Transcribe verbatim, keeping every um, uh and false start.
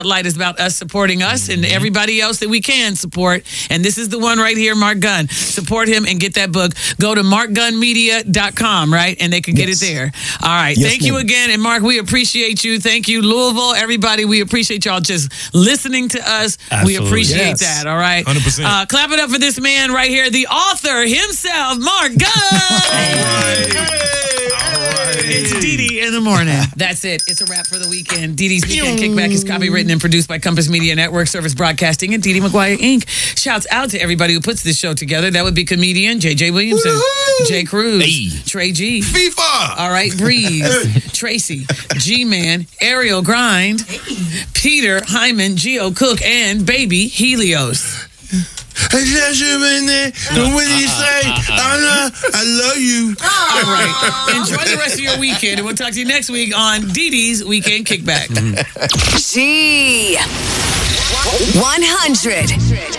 Light is about us supporting us and everybody else that we can support. And this is the one right here, Mark Gunn. Support him and get that book. Go to mark gunn media dot com, right? And they can get yes. it there. All right. Yes, Thank ma'am. you again. And Mark, we appreciate you. Thank you, Louisville. Everybody, we appreciate y'all just listening to us. Absolutely. We appreciate yes. that. All right. one hundred percent. Uh, clap it up for this man right here, the author himself, Mark Gunn. All right. All right. It's Dee Dee in the morning. That's it. It's a wrap for the weekend. Dee Dee's Weekend Kickback is copywritten and produced by Compass Media Network, Service Broadcasting, and Dee Dee McGuire, Incorporated. Shouts out to everybody who puts this show together. That would be comedian J J Williamson, Woo-hoo! Jay Cruz, hey. Trey G, FIFA. All right, Breeze, Tracy, G-Man, Ariel Grind, Peter, Hyman, Geo Cook, and Baby Helios. What did you say? Anna, I love you. All right. Enjoy the rest of your weekend, and we'll talk to you next week on Dee Dee's Weekend Kickback. G one hundred.